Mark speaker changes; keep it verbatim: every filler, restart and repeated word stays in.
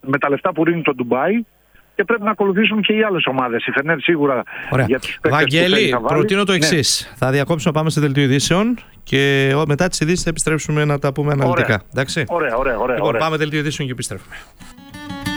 Speaker 1: με τα λεφτά που ρίχνει το Ντουμπάι. Και πρέπει να ακολουθήσουν και οι άλλες ομάδες. Η Φενέρ σίγουρα.
Speaker 2: Ωραία.
Speaker 1: Για τους παίκτες
Speaker 2: Βαγγέλη,
Speaker 1: που θέλει να βάλει.
Speaker 2: προτείνω το εξής. Ναι. Θα διακόψουμε, πάμε σε δελτίο ειδήσεων και μετά τις ειδήσεις θα επιστρέψουμε να τα πούμε αναλυτικά.
Speaker 1: Ωραία.
Speaker 2: Εντάξει.
Speaker 1: Ωραία, ωραία, ωραία,
Speaker 2: λοιπόν,
Speaker 1: ωραία.
Speaker 2: πάμε δελτίο ειδήσεων και επιστρέφουμε.